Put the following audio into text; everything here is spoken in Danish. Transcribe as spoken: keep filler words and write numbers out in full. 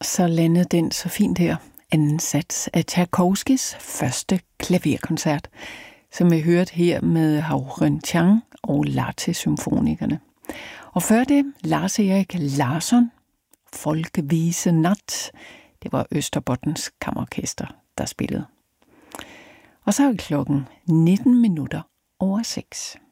så landede den så fint her. Anden sats af Tchaikovskys første klaverkoncert, som vi hørte her med Hao Ren-chang og Latte-symfonikerne. Og før det, Lars Erik Larsson, Folkevise Nat. Det var Østerbottens Kammerorkester, der spillede. Og så er klokken nitten minutter over seks.